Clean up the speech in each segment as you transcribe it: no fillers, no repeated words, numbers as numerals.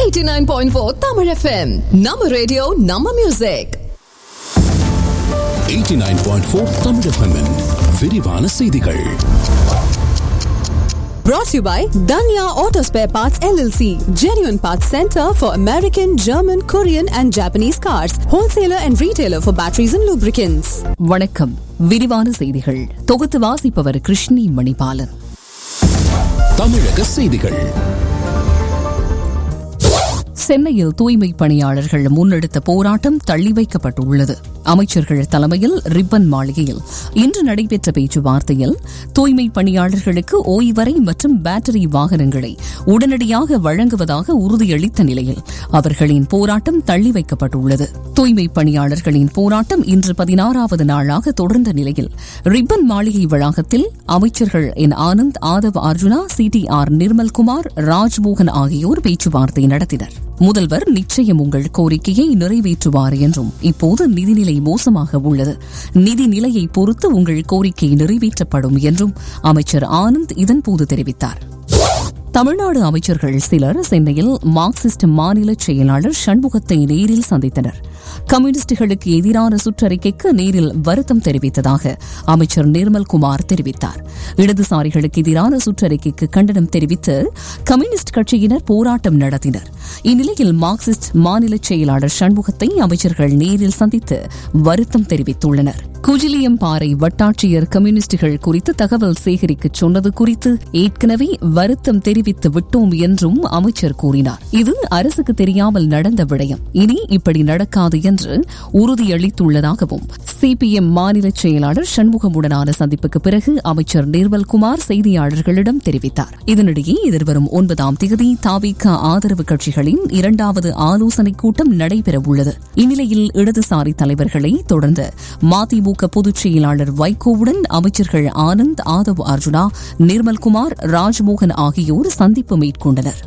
89.4 Tamil FM. Nama radio, Nama music. 89.4 Tamil FM விரிவான செய்திகள். Brought to you by Danya Auto Spare Parts LLC, genuine parts center for American, German, Korean and Japanese cars, wholesaler and retailer for batteries and lubricants. வணக்கம். விரிவான செய்திகள் தொகுத்து வாசிப்பவர் கிருஷ்ணி மணிபாலன். தமிழக செய்திகள். சென்னையில் தூய்மை பணியாளர்கள் முன்னெடுத்த போராட்டம் தள்ளி வைக்கப்பட்டுள்ளது. அமைச்சர்கள் தலைமையில் ரிப்பன் மாளிகையில் இன்று நடைபெற்ற பேச்சுவார்த்தையில் தூய்மை பணியாளர்களுக்கு ஓய்வறை மற்றும் பேட்டரி வாகனங்களை உடனடியாக வழங்குவதாக உறுதியளித்த நிலையில் அவர்களின் போராட்டம் தள்ளி வைக்கப்பட்டுள்ளது. தூய்மை பணியாளர்களின் போராட்டம் இன்று 16வது நாளாக தொடர்ந்த நிலையில் ரிப்பன் மாளிகை வளாகத்தில் அமைச்சர்கள் என் ஆனந்த், ஆதவ் அர்ஜுனா, CTR நிர்மல்குமார், ராஜ்மோகன் ஆகியோர் பேச்சுவார்த்தை நடத்தினர். முதல்வர் நிச்சயம் உங்கள் கோரிக்கையை நிறைவேற்றுவார் என்றும் இப்போது நிதிநிலை மோசமாக உள்ளது, நிதி நிலையை பொறுத்து உங்கள் கோரிக்கை நிறைவேற்றப்படும் என்றும் அமைச்சர் ஆனந்த் இதன்போது தெரிவித்தார். தமிழ்நாடு அமைச்சர்கள் சிலர் சென்னையில் மார்க்சிஸ்ட் மாநில செயலாளர் சண்முகத்தை நேரில் சந்தித்தனர். கம்யூனிஸ்டுகளுக்கு எதிரான சுற்றறிக்கைக்கு நேரில் வருத்தம் தெரிவித்ததாக அமைச்சர் நிர்மல்குமார் தெரிவித்தார். இடதுசாரிகளுக்கு எதிரான சுற்றறிக்கைக்கு கண்டனம் தெரிவித்து கம்யூனிஸ்ட் கட்சியினர் போராட்டம் நடத்தினர். இந்நிலையில் மார்க்சிஸ்ட் மாநில செயலாளர் சண்முகத்தை அமைச்சர்கள் நேரில் சந்தித்து வருத்தம் தெரிவித்துள்ளனர். குஜிலியம்பாறை வட்டாட்சியர் கம்யூனிஸ்டுகள் குறித்து தகவல் சேகரிக்க சொன்னது குறித்து ஏற்கனவே வருத்தம் தெரிவித்து விட்டோம் என்றும் அமைச்சர் கூறினார். இது அரசுக்கு தெரியாமல் நடந்த விடயம், இனி இப்படி நடக்காது என்று உறுதியளித்துள்ளதாகவும் CPM மாநில செயலாளர் சண்முகமுடனான சந்திப்புக்கு பிறகு அமைச்சர் நிர்மல்குமார் செய்தியாளர்களிடம் தெரிவித்தார். இதனிடையே எதிர்வரும் 9ஆம் தேதி தவிக ஆதரவு கட்சிகளின் 2வது ஆலோசனைக் கூட்டம் நடைபெறவுள்ளது. இந்நிலையில் இடதுசாரி தலைவர்களை தொடர்ந்து மதிமுக பொதுச் செயலாளர் வைகோவுடன் அமைச்சர்கள் ஆனந்த், ஆதவ் அர்ஜுனா, நிர்மல்குமார், ராஜ்மோகன் ஆகியோர் சந்திப்பு மேற்கொண்டனர்.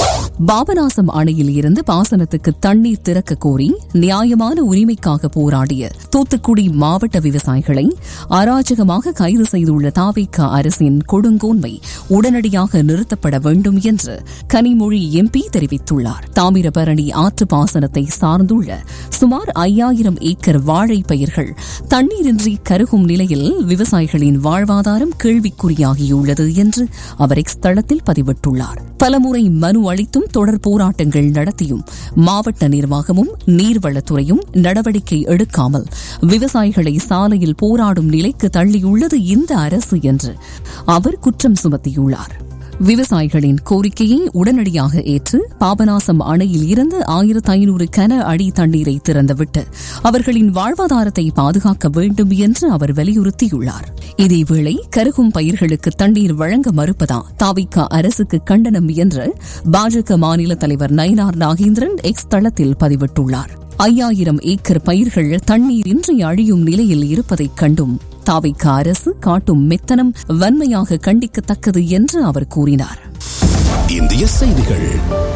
பாபநாசம் அணையில் இருந்து பாசனத்துக்கு தண்ணீர் திறக்க கோரி நியாயமான உரிமைக்காக போராடிய தூத்துக்குடி மாவட்ட விவசாயிகளை அராஜகமாக கைது செய்துள்ள தவிக அரசின் கொடுங்கோன்மை உடனடியாக நிறுத்தப்பட வேண்டும் என்று கனிமொழி MP தெரிவித்துள்ளார். தாமிரபரணி ஆற்று பாசனத்தை சார்ந்துள்ள சுமார் 5000 ஏக்கர் வாழை பயிர்கள் தண்ணீரின்றி கருகும் நிலையில் விவசாயிகளின் வாழ்வாதாரம் கேள்விக்குறியாகியுள்ளது என்று அவர் எக்ஸ் தளத்தில் பதிவிட்டுள்ளார். பலமுறை மனு அளித்தும் தொடர் போராட்டங்கள் நடத்தியும் மாவட்ட நிர்வாகமும் நீர்வளத்துறையும் நடவடிக்கை எடுக்காமல் விவசாயிகளை சாலையில் போராடும் நிலைக்கு தள்ளியுள்ளது இந்த அரசு என்று அவர் குற்றம் சுமத்தியுள்ளார். விவசாயிகளின் கோரிக்கையை உடனடியாக ஏற்று பாபநாசம் அணையில் இருந்து 1500 கன அடி தண்ணீரை திறந்துவிட்டு அவர்களின் வாழ்வாதாரத்தை பாதுகாக்க வேண்டும் என்று அவர் வலியுறுத்தியுள்ளார். இதேவேளை கருகும் பயிர்களுக்கு தண்ணீர் வழங்க மறுப்பதா தவிக அரசுக்கு கண்டனம் என்று பாஜக மாநில தலைவர் நயினார் நாகேந்திரன் எக்ஸ் தளத்தில் பதிவிட்டுள்ளார். 5000 ஏக்கர் பயிர்கள் தண்ணீரின்றி அழியும் நிலையில் இருப்பதைக் கண்டும் தவிக அரசு காட்டும் மெத்தனம் வன்மையாக கண்டிக்கத்தக்கது என்று அவர் கூறினார். இந்திய செய்திகள்.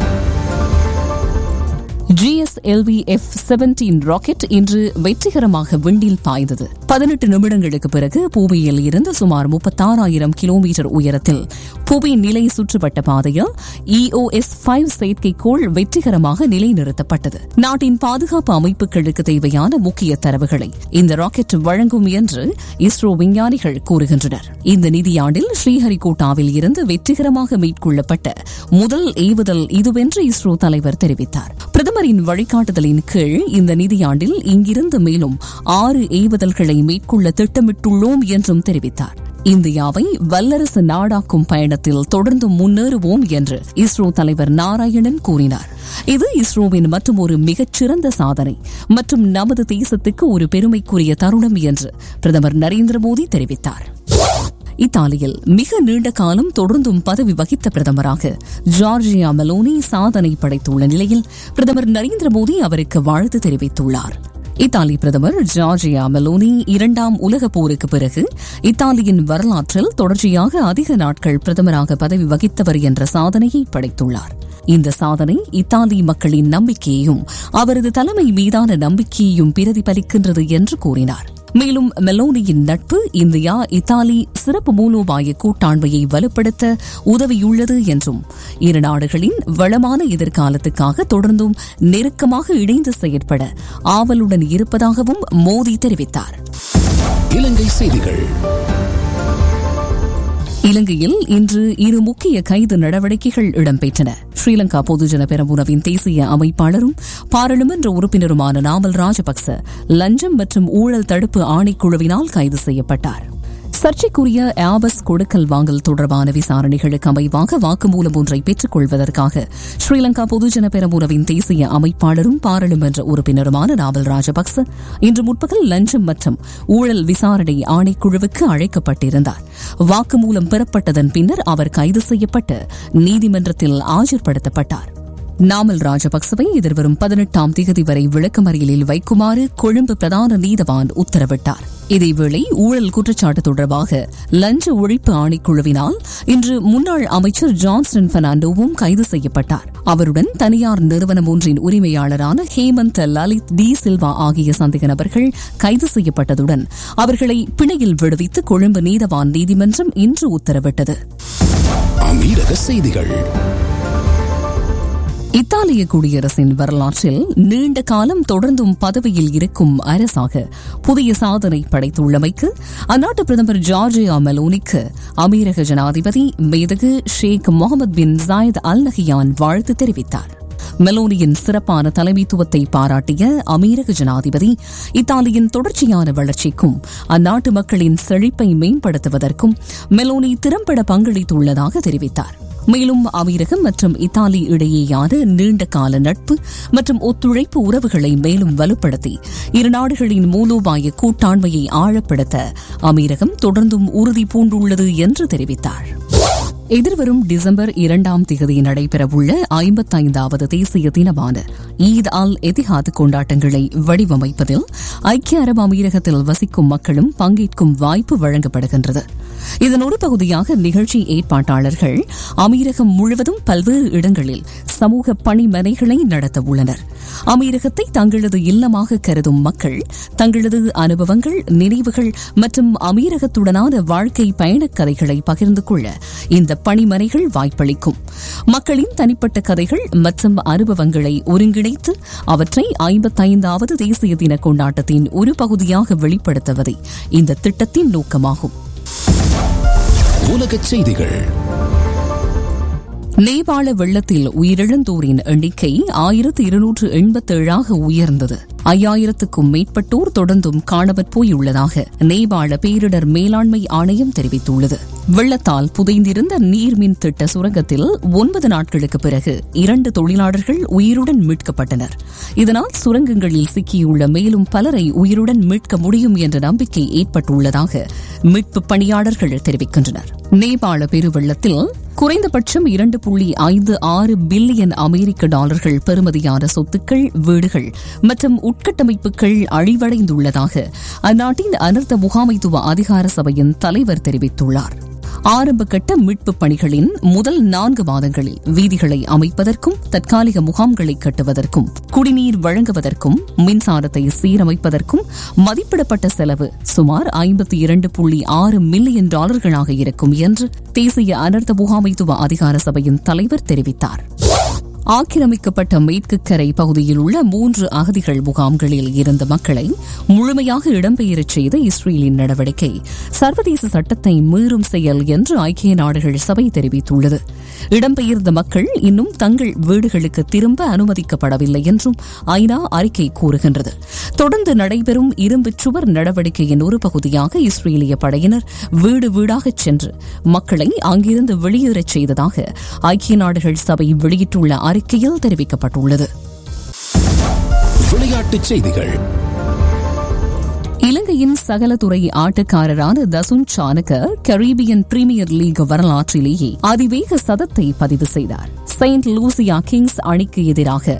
GSLV F-17 ராக்கெட் இன்று வெற்றிகரமாக விண்ணில் பாய்ந்தது. 18 நிமிடங்களுக்கு பிறகு பூமியில் இருந்து சுமார் 36,000 கிலோமீட்டர் உயரத்தில் புவி நிலை சுற்றுவட்ட பாதையில் EOS-5 செயற்கைக்கோள் வெற்றிகரமாக நிலைநிறுத்தப்பட்டது. நாட்டின் பாதுகாப்பு அமைப்புகளுக்கு தேவையான முக்கிய தரவுகளை இந்த ராக்கெட் வழங்கும் என்று இஸ்ரோ விஞ்ஞானிகள் கூறுகின்றனர். இந்த நிதியாண்டில் ஸ்ரீஹரிகோட்டாவில் இருந்து வெற்றிகரமாக மேற்கொள்ளப்பட்ட முதல் ஏவுதல் இதுவென்று இஸ்ரோ தலைவர் தெரிவித்தார். பிரதமரின் வழிகாட்டுதலின் கீழ் இந்த நிதியாண்டில் இங்கிருந்து மேலும் 6 ஏவுதல்களை மேற்கொள்ள திட்டமிட்டுள்ளோம் என்றும் தெரிவித்தார். இந்தியாவை வல்லரசு நாடாக்கும் பயணத்தில் தொடர்ந்து முன்னேறுவோம் என்று இஸ்ரோ தலைவர் நாராயணன் கூறினார். இது இஸ்ரோவின் மற்றும் ஒரு மிகச்சிறந்த சாதனை மற்றும் நமது தேசத்துக்கு ஒரு பெருமைக்குரிய தருணம் என்று பிரதமர் நரேந்திர மோடி தெரிவித்தார். இத்தாலியில் மிக நீண்ட காலம் தொடர்ந்தும் பதவி வகித்த பிரதமராக ஜார்ஜியா மெலோனி சாதனை படைத்துள்ள நிலையில் பிரதமர் நரேந்திர மோடி அவருக்கு வாழ்த்து தெரிவித்துள்ளார். இத்தாலி பிரதமர் ஜார்ஜியா மெலோனி 2ஆம் உலகப் போருக்கு பிறகு இத்தாலியின் வரலாற்றில் தொடர்ச்சியாக அதிக நாட்கள் பிரதமராக பதவி வகித்தவர் என்ற சாதனையை படைத்துள்ளார். இந்த சாதனை இத்தாலி மக்களின் நம்பிக்கையையும் அவரது தலைமை மீதான நம்பிக்கையையும் பிரதிபலிக்கின்றது என்று கூறினார். மேலும் மெலோனியின் நட்பு இந்தியா இத்தாலி சிறப்பு மூலோபாய கூட்டாண்மையை வலுப்படுத்த உதவியுள்ளது என்றும் இரு நாடுகளின் வளமான எதிர்காலத்துக்காக தொடர்ந்தும் நெருக்கமாக இணைந்து செயற்பட ஆவலுடன் இருப்பதாகவும் மோடி தெரிவித்தார். இலங்கை செய்திகள். இலங்கையில் இன்று இரு முக்கிய கைது நடவடிக்கைகள் இடம்பெற்றன. ஸ்ரீலங்கா பொதுஜன பெரமுனவின் தேசிய அமைப்பாளரும் பாராளுமன்ற உறுப்பினருமான நாமல் ராஜபக்ச லஞ்சம் மற்றும் ஊழல் தடுப்பு ஆணைக்குழுவினால் கைது செய்யப்பட்டார். சர்ச்சைக்குரிய ஆபஸ் கொடுக்கல் வாங்கல் தொடர்பான விசாரணைகளுக்கு அமைவாக வாக்குமூலம் ஒன்றை பெற்றுக் கொள்வதற்காக ஸ்ரீலங்கா பொதுஜன பெரமுனவின் தேசிய அமைப்பாளரும் பாராளுமன்ற உறுப்பினருமான நாமல் ராஜபக்ச இன்று முற்பகல் லஞ்சம் மற்றும் ஊழல் விசாரணை ஆணைக்குழுவுக்கு அழைக்கப்பட்டிருந்தார். வாக்குமூலம் பெறப்பட்டதன் பின்னர் அவர் கைது செய்யப்பட்டு நீதிமன்றத்தில் ஆஜர்படுத்தப்பட்டார். நாமல் ராஜபக்சவை எதிர்வரும் 18ஆம் தேதி வரை விளக்கமறியலில் வைக்குமாறு கொழும்பு பிரதான நீதவான் உத்தரவிட்டார். இதேவேளை ஊழல் குற்றச்சாட்டு தொடர்பாக லஞ்ச ஒழிப்பு ஆணைக்குழுவினால் இன்று முன்னாள் அமைச்சர் ஜான்ஸ்டன் பெர்னாண்டோவும் கைது செய்யப்பட்டார். அவருடன் தனியார் நிறுவனம் ஒன்றின் உரிமையாளரான ஹேமந்த் லலித் டி சில்வா ஆகிய சந்தேக நபர்கள் கைது செய்யப்பட்டதுடன் அவர்களை பிணையில் விடுவித்து கொழும்பு நீதவான் நீதிமன்றம் இன்று உத்தரவிட்டது. அமீரக செய்திகள். இத்தாலிய குடியரசின் வரலாற்றில் நீண்ட காலம் தொடர்ந்தும் பதவியில் இருக்கும் அரசாக புதிய சாதனை படைத்துள்ளமைக்கு அந்நாட்டு பிரதமர் ஜார்ஜியா மெலோனிக்கு அமீரக ஜனாதிபதி மேதகு ஷேக் Mohammed bin Zayed Al Nahyan வாழ்த்து தெரிவித்தார். மெலோனியின் சிறப்பான தலைமைத்துவத்தை பாராட்டிய அமீரக ஜனாதிபதி இத்தாலியின் தொடர்ச்சியான வளர்ச்சிக்கும் அந்நாட்டு மக்களின் செழிப்பை மேம்படுத்துவதற்கும் மெலோனி திறம்பட பங்களித்துள்ளதாக தெரிவித்தார். மேலும் அமீரகம் மற்றும் இத்தாலி இடையேயான நீண்ட கால நட்பு மற்றும் ஒத்துழைப்பு உறவுகளை மேலும் வலுப்படுத்தி இரு நாடுகளின் மூலோபாய கூட்டாண்மையை ஆழப்படுத்த அமீரகம் தொடர்ந்தும் உறுதி பூண்டுள்ளது என்று தெரிவித்தார். எதிர்வரும் டிசம்பர் 2ஆம் தேதி நடைபெறவுள்ள 55வது தேசிய தினமான ஈத் அல் எதிஹாத் கொண்டாட்டங்களை வடிவமைப்பதில் ஐக்கிய அரபு அமீரகத்தில் வசிக்கும் மக்களும் பங்கேற்கும் வாய்ப்பு வழங்கப்படுகின்றது. இதன் ஒரு பகுதியாக நிகழ்ச்சி ஏற்பாட்டாளர்கள் அமீரகம் முழுவதும் பல்வேறு இடங்களில் சமூக பணிமனைகளை நடத்த உள்ளனர். அமீரகத்தை தங்களது இல்லமாக கருதும் மக்கள் தங்களது அனுபவங்கள், நினைவுகள் மற்றும் அமீரகத்துடனான வாழ்க்கை பயணக் கதைகளை பகிர்ந்து கொள்ள இந்த பணிமனைகள் வாய்ப்பளிக்கும். மக்களின் தனிப்பட்ட கதைகள் மற்றும் அனுபவங்களை ஒருங்கிணைத்து அவற்றை 55வது தேசிய தின கொண்டாட்டத்தின் ஒரு பகுதியாக வெளிப்படுத்துவதே இந்த திட்டத்தின் நோக்கமாகும். உலகச் செய்திகள். நேபாள வெள்ளத்தில் உயிரிழந்தோரின் எண்ணிக்கை 1287 உயர்ந்தது. 5000க்கும் மேற்பட்டோர் தொடர்ந்தும் காணாமற் போயுள்ளதாக நேபாள பேரிடர் மேலாண்மை ஆணையம் தெரிவித்துள்ளது. வெள்ளத்தால் புதைந்திருந்த நீர்மின் திட்ட சுரங்கத்தில் 9 நாட்களுக்கு பிறகு 2 தொழிலாளர்கள் உயிருடன் மீட்கப்பட்டனர். இதனால் சுரங்கங்களில் சிக்கியுள்ள மேலும் பலரை உயிருடன் மீட்க முடியும் என்ற நம்பிக்கை ஏற்பட்டுள்ளதாக மீட்பு பணியாளர்கள் தெரிவிக்கின்றனர். நேபாள பெருவெள்ளத்தில் குறைந்தபட்சம் 2.56 பில்லியன் அமெரிக்க டாலர்கள் பெறுமதியான சொத்துக்கள், வீடுகள் மற்றும் உட்கட்டமைப்புகள் அழிவடைந்துள்ளதாக அந்நாட்டின் அனர்த்த முகாமைத்துவ அதிகார சபையின் தலைவர் தெரிவித்துள்ளார். ஆரம்ப கட்ட மீட்புப் பணிகளின் முதல் 4 மாதங்களில் வீதிகளை அமைப்பதற்கும், தற்காலிக முகாம்களை கட்டுவதற்கும், குடிநீர் வழங்குவதற்கும், மின்சாரத்தை சீரமைப்பதற்கும் மதிப்பிடப்பட்ட செலவு சுமார் 52.6 மில்லியன் டாலர்களாக இருக்கும் என்று தேசிய அனர்த்த முகாமைத்துவ அதிகார சபையின் தலைவர் தெரிவித்தார். ஆக்கிரமிக்கப்பட்ட மேற்கு கரை பகுதியில் உள்ள 3 அகதிகள் முகாம்களில் இருந்த மக்களை முழுமையாக இடம்பெயரச் செய்த இஸ்ரேலின் நடவடிக்கை சர்வதேச சட்டத்தை மீறும் செயல் என்று ஐக்கிய நாடுகள் சபை தெரிவித்துள்ளது. இடம்பெயர்ந்த மக்கள் இன்னும் தங்கள் வீடுகளுக்கு திரும்ப அனுமதிக்கப்படவில்லை என்றும் ஐநா அறிக்கை கூறுகின்றது. தொடர்ந்து நடைபெறும் இரும்புச் சுவர் நடவடிக்கையின் ஒரு பகுதியாக இஸ்ரேலிய படையினர் வீடு வீடாகச் சென்று மக்களை அங்கிருந்து வெளியேறச் செய்ததாக ஐக்கிய நாடுகள் சபை வெளியிட்டுள்ள அறிக்கையில் தெரிவிக்கப்பட்டுள்ளது. விளையாட்டுச் செய்திகள். இலங்கையின் சகலதுறை ஆட்டக்காரரான Dasun Chanaka Caribbean premier league வரலாற்றிலேயே அதிவேக சதத்தை பதிவு செய்தார். செயின்ட் லூசியா கிங்ஸ் அணிக்கு எதிராக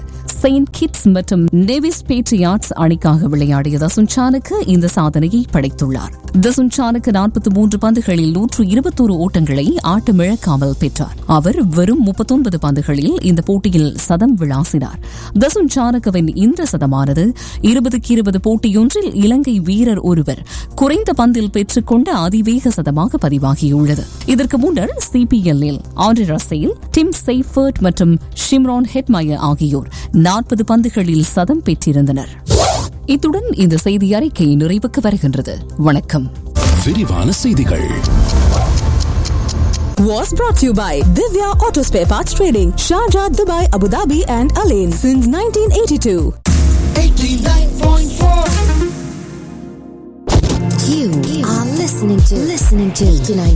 செயின்ட் கிட்ஸ் மற்றும் நெவிஸ் பேட்ரியாட்ஸ் அணிக்காக விளையாடிய தசுன் சானக்கு இந்த சாதனையை படைத்துள்ளார். தசுன் சானக்கு 43 பந்துகளில் 121 ஓட்டங்களை ஆட்டமிழக்காமல் பெற்றார். அவர் வெறும் 39 பந்துகளில் இந்த போட்டியில் சதம் விளாசினார். தசுன் சானகவின் இந்த சதமானது 20-20 போட்டியொன்றில் இலங்கை வீரர் ஒருவர் குறைந்த பந்தில் பெற்றுக்கொண்ட அதிவேக சதமாக பதிவாகியுள்ளது. இதற்கு முன்னர் CPL-இல் ஆண்ட்ரே ரசேல், டிம் செய்ஃபர்ட் மற்றும் ஷிம்ரான் ஹெட்மயர் ஆகியோர் 40 பந்துகளில் சதம் பெற்றிருந்தனர். இத்துடன் இந்த செய்தி அறிக்கை நிறைவுக்கு வருகின்றது. வணக்கம். விரிவான செய்திகள் Was brought to you by Divya Auto Spare Parts Trading, Sharjah, Dubai, Abu Dhabi and Alain since 1982. 89.4. You are listening to 89.